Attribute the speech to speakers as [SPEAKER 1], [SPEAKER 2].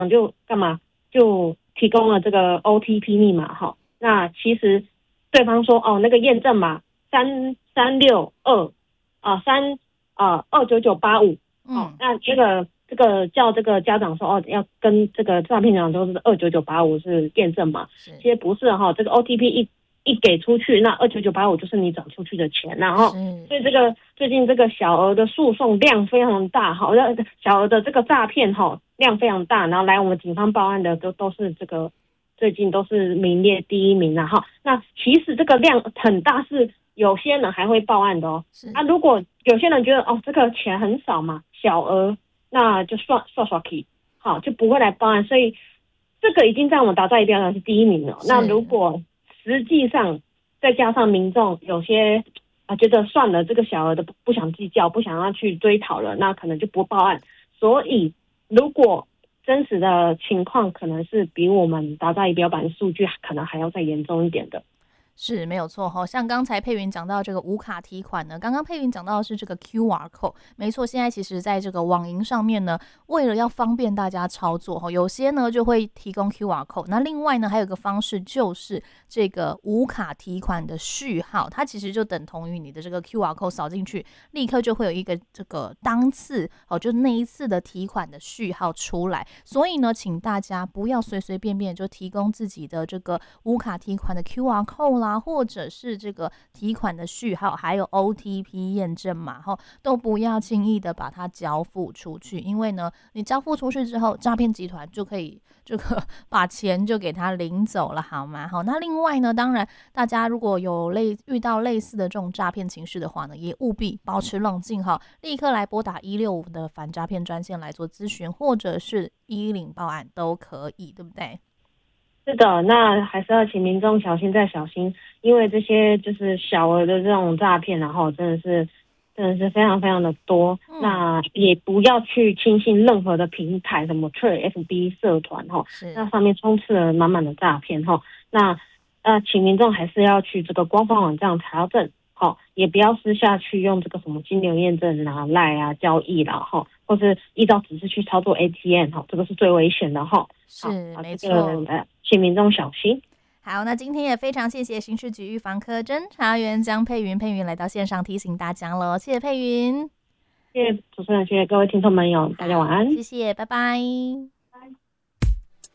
[SPEAKER 1] 就干嘛就提供了这个 OTP 密码哈。那其实对方说那个验证码336229985那这个叫这个家长说要跟这个诈骗讲说是29985是验证码，其实不是哈，这个 OTP 一给出去，那29985就是你转出去的钱，然后所以这个最近这个小额的诉讼量非常大，好，小额的这个诈骗量非常大，然后来我们警方报案的都是这个最近都是名列第一名哈。那其实这个量很大，是有些人还会报案的哦。如果有些人觉得这个钱很少嘛，小额，那就刷去，好，就不会来报案，所以这个已经在我们打诈一标上是第一名了。那如果实际上再加上民众有些觉得算了，这个小额的不想计较，不想要去追讨了，那可能就不报案。所以如果真实的情况可能是比我们打诈仪表板数据可能还要再严重一点的。
[SPEAKER 2] 是没有错哈，像刚才佩云讲到这个无卡提款呢，刚刚佩云讲到的是这个 QR code， 没错，现在其实在这个网银上面呢，为了要方便大家操作哈，有些呢就会提供 QR code， 那另外呢还有一个方式就是这个无卡提款的序号，它其实就等同于你的这个 QR code 扫进去，立刻就会有一个这个当次就那一次的提款的序号出来，所以呢，请大家不要随随便便就提供自己的这个无卡提款的 QR code 啦，或者是这个提款的序号，还有 OTP 验证码都不要轻易的把它交付出去，因为呢，你交付出去之后，诈骗集团就可以这个把钱就给他领走了，好吗？那另外呢，当然大家如果有遇到类似的这种诈骗情绪的话呢，也务必保持冷静立刻来拨打165的反诈骗专线来做咨询，或者是110报案都可以，对不对？
[SPEAKER 1] 是的，那还是要请民众小心再小心，因为这些就是小额的这种诈骗，然后真的是非常非常的多。那也不要去轻信任何的平台，什么 FB 社团那上面充斥了满满的诈骗那请民众还是要去这个官方网站查证也不要私下去用这个什么金流验证赖交易啦或是依照指示去操作 ATM 这个是最危险的
[SPEAKER 2] 是没错。
[SPEAKER 1] 请民众小心。
[SPEAKER 2] 好，那今天也非常谢谢刑事局预防科侦查员江佩云来到线上提醒大家了，谢谢佩云，
[SPEAKER 1] 谢谢主持人，谢谢各位听众朋友，大家晚安，
[SPEAKER 2] 谢谢，拜拜。